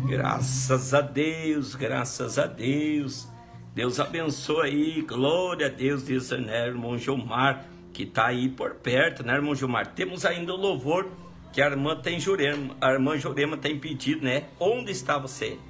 Graças a Deus, graças a Deus. Deus abençoe aí, glória a Deus, diz né, irmão Gilmar, que está aí por perto, né, irmão Gilmar? Temos ainda o louvor que a irmã Jurema tem pedido, né? Onde está você?